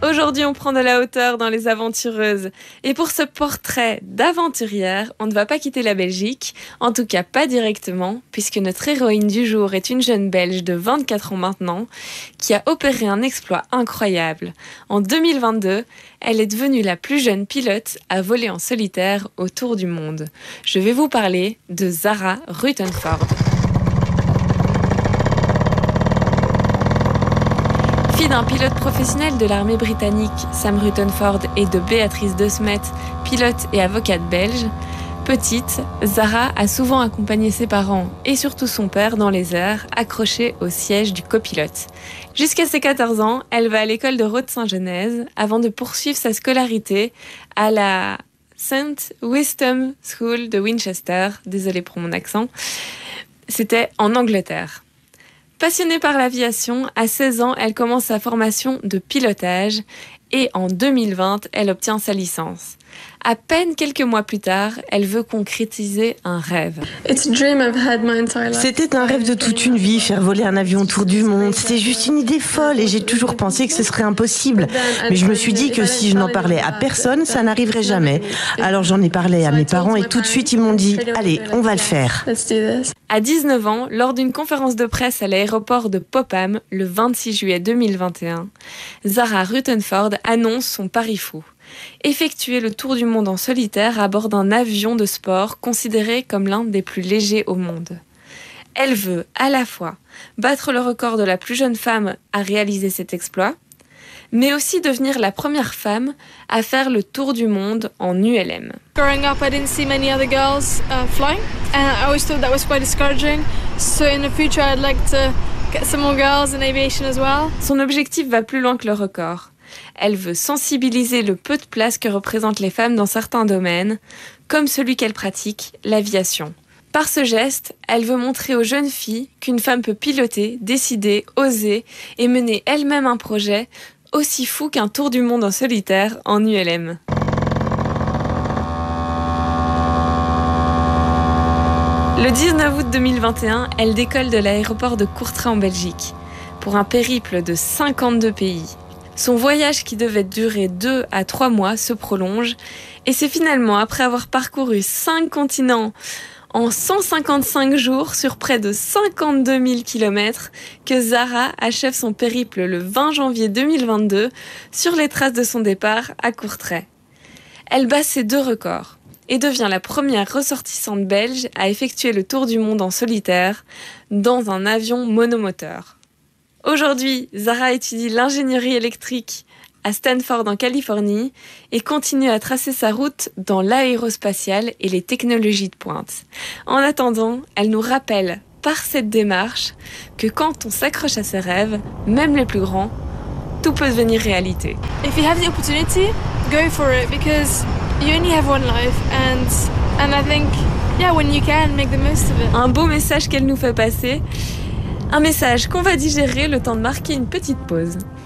Aujourd'hui, on prend de la hauteur dans Les Aventureuses. Et pour ce portrait d'aventurière, on ne va pas quitter la Belgique, en tout cas pas directement, puisque notre héroïne du jour est une jeune Belge de 24 ans maintenant, qui a opéré un exploit incroyable. En 2022, elle est devenue la plus jeune pilote à voler en solitaire autour du monde. Je vais vous parler de Zara Rutherford. Fille d'un pilote professionnel de l'armée britannique, Sam Rutherford, et de Béatrice De Smet, pilote et avocate belge, petite, Zara a souvent accompagné ses parents et surtout son père dans les airs, accrochée au siège du copilote. Jusqu'à ses 14 ans, elle va à l'école de Rhodes-Saint-Genèse avant de poursuivre sa scolarité à la St. Wisdom School de Winchester. Désolée pour mon accent. C'était en Angleterre. Passionnée par l'aviation, à 16 ans, elle commence sa formation de pilotage et en 2020, elle obtient sa licence. À peine quelques mois plus tard, elle veut concrétiser un rêve. C'était un rêve de toute une vie, faire voler un avion autour du monde. C'était juste une idée folle et j'ai toujours pensé que ce serait impossible. Mais je me suis dit que si je n'en parlais à personne, ça n'arriverait jamais. Alors j'en ai parlé à mes parents et tout de suite ils m'ont dit « Allez, on va le faire ». À 19 ans, lors d'une conférence de presse à l'aéroport de Popham, le 26 juillet 2021, Zara Rutherford annonce son pari fou. Effectuer le tour du monde en solitaire à bord d'un avion de sport considéré comme l'un des plus légers au monde. Elle veut à la fois battre le record de la plus jeune femme à réaliser cet exploit, mais aussi devenir la première femme à faire le tour du monde en ULM. Growing up, I didn't see many other girls flying, and I always thought that was quite discouraging. So in the future, I'd like to get some more girls in aviation as well. Son objectif va plus loin que le record. Elle veut sensibiliser le peu de place que représentent les femmes dans certains domaines, comme celui qu'elle pratique, l'aviation. Par ce geste, elle veut montrer aux jeunes filles qu'une femme peut piloter, décider, oser et mener elle-même un projet aussi fou qu'un tour du monde en solitaire en ULM. Le 19 août 2021, elle décolle de l'aéroport de Courtrai en Belgique pour un périple de 52 pays. Son voyage qui devait durer 2 à 3 mois se prolonge et c'est finalement après avoir parcouru 5 continents en 155 jours sur près de 52 000 km que Zara achève son périple le 20 janvier 2022 sur les traces de son départ à Courtrai. Elle bat ses 2 records et devient la première ressortissante belge à effectuer le tour du monde en solitaire dans un avion monomoteur. Aujourd'hui, Zara étudie l'ingénierie électrique à Stanford en Californie et continue à tracer sa route dans l'aérospatiale et les technologies de pointe. En attendant, elle nous rappelle par cette démarche que quand on s'accroche à ses rêves, même les plus grands, tout peut devenir réalité. If you have the opportunity, go for it because you only have one life and I think when you can, make the most of it. Un beau message qu'elle nous fait passer. Un message qu'on va digérer le temps de marquer une petite pause.